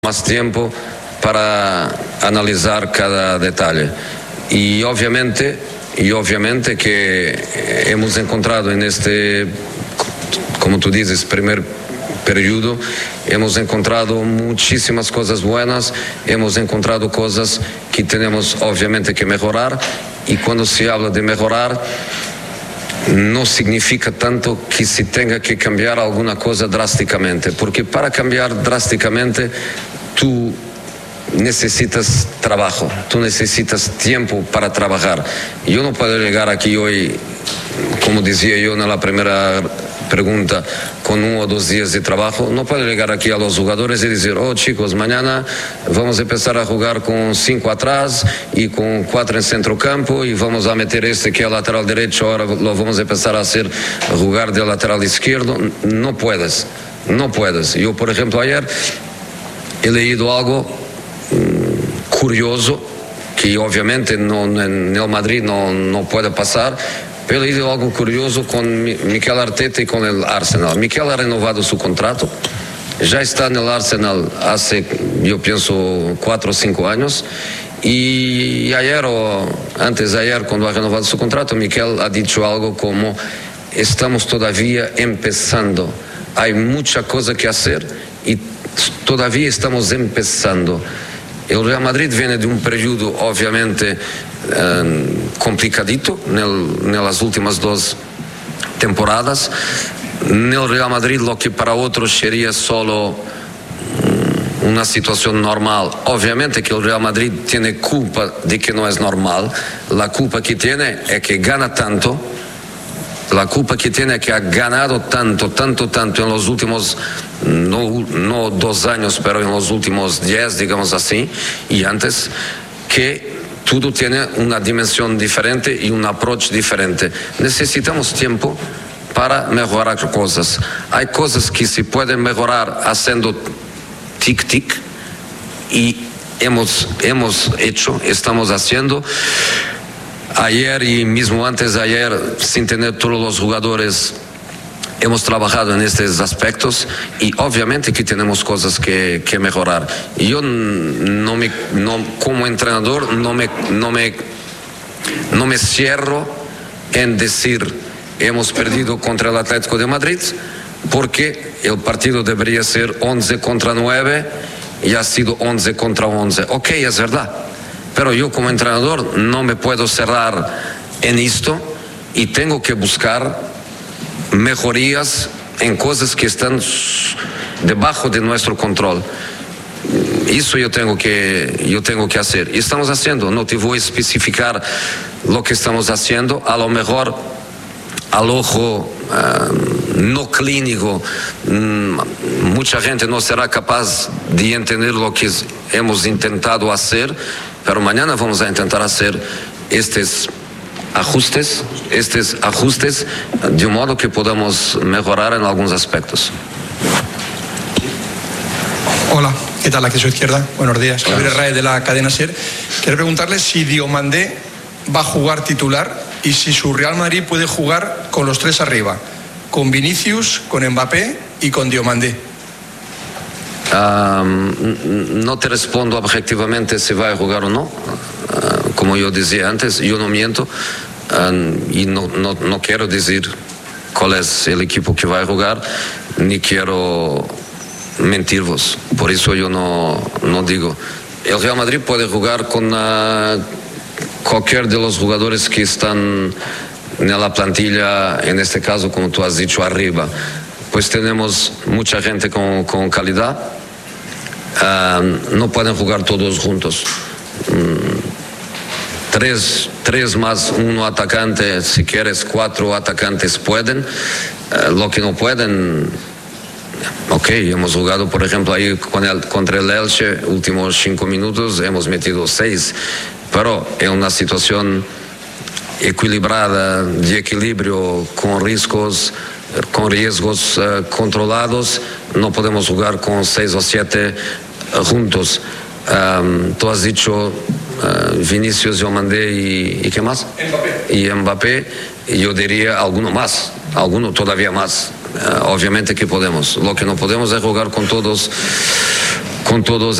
más tiempo para analizar cada detalle. Y obviamente que hemos encontrado en este, como tú dices, primer periodo, hemos encontrado muchísimas cosas buenas, hemos encontrado cosas que tenemos obviamente que mejorar, y cuando se habla de mejorar no significa tanto que se tenga que cambiar alguna cosa drásticamente, porque para cambiar drásticamente tú necesitas trabajo, tú necesitas tiempo para trabajar. Yo no puedo llegar aquí hoy, como decía yo en la primera pregunta, con 1 o 2 días de trabajo. No puedo llegar aquí a los jugadores y decir, oh chicos, mañana vamos a empezar a jugar con 5 atrás y con 4 en centro campo, y vamos a meter que es lateral derecho, ahora lo vamos a empezar a jugar de lateral izquierdo. No puedes. Yo, por ejemplo, ayer he leído algo curioso que obviamente en el Madrid no puede pasar, pero he leído algo curioso con Mikel Arteta y con el Arsenal. Mikel ha renovado su contrato, ya está en el Arsenal hace, yo pienso, 4 o 5 años, y ayer o antes de ayer, cuando ha renovado su contrato, Mikel ha dicho algo como: estamos todavía empezando, hay mucha cosa que hacer y todavía estamos empezando. El Real Madrid viene de un periodo obviamente complicadito en las últimas 2 temporadas. En el Real Madrid, lo que para otros sería solo una situación normal, obviamente que el Real Madrid tiene culpa de que no es normal. La culpa que tiene es que gana tanto. La culpa que tiene es que ha ganado tanto en los últimos, no 2 años, pero en los últimos 10, digamos así, y antes, que todo tiene una dimensión diferente y un approach diferente. Necesitamos tiempo para mejorar cosas. Hay cosas que se pueden mejorar haciendo tic-tic, y estamos haciendo. Ayer y mismo antes de ayer, sin tener todos los jugadores, hemos trabajado en estos aspectos, y obviamente que tenemos cosas que mejorar. Y yo como entrenador no me cierro en decir hemos perdido contra el Atlético de Madrid, porque el partido debería ser 11 contra 9 y ha sido 11 contra 11. Ok, es verdad. Pero yo como entrenador no me puedo cerrar en esto, y tengo que buscar mejorías en cosas que están debajo de nuestro control. Eso yo tengo que hacer. Y estamos haciendo. No te voy a especificar lo que estamos haciendo. A lo mejor al ojo no clínico, mucha gente no será capaz de entender lo que hemos intentado hacer, pero mañana vamos a intentar hacer estos ajustes de un modo que podamos mejorar en algunos aspectos. Hola, ¿qué tal? Aquí a su izquierda. Buenos días. Javier Rae, de la cadena SER. Quiero preguntarle si Diomandé va a jugar titular, y si su Real Madrid puede jugar con los 3 arriba, con Vinicius, con Mbappé y con Diomandé. No te respondo objetivamente si va a jugar o no. Como yo decía antes, yo no miento, y no quiero decir cuál es el equipo que va a jugar, ni quiero mentirvos. Por eso yo no digo. El Real Madrid puede jugar con cualquier de los jugadores que están en la plantilla, en este caso, como tú has dicho, arriba. Pues tenemos mucha gente con calidad. No pueden jugar todos juntos. 3 más 1 atacante, si quieres 4 atacantes pueden. Lo que no pueden, ok, hemos jugado por ejemplo ahí contra el Elche, últimos 5 minutos hemos metido 6, pero en una situación equilibrada, de equilibrio, con riesgos controlados. No podemos jugar con 6 o 7 juntos. Tú has dicho Vinicius, Diomandé y ¿qué más? Mbappé. Y Mbappé, yo diría alguno todavía más. Obviamente que podemos. Lo que no podemos es jugar con todos con todos